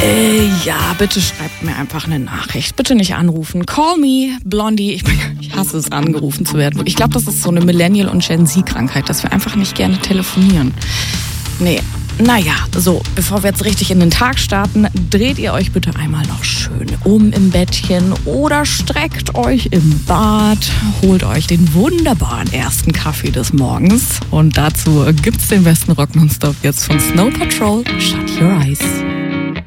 Ja, bitte schreibt mir einfach eine Nachricht. Bitte nicht anrufen. Call me, Blondie. Ich hasse es, angerufen zu werden. Ich glaube, das ist so eine Millennial- und Gen Z-Krankheit, dass wir einfach nicht gerne telefonieren. Nee. Naja, so, bevor wir jetzt richtig in den Tag starten, dreht ihr euch bitte einmal noch schön um im Bettchen oder streckt euch im Bad, holt euch den wunderbaren ersten Kaffee des Morgens und dazu gibt's den besten Rock nonstop jetzt von Snow Patrol, Shut Your Eyes.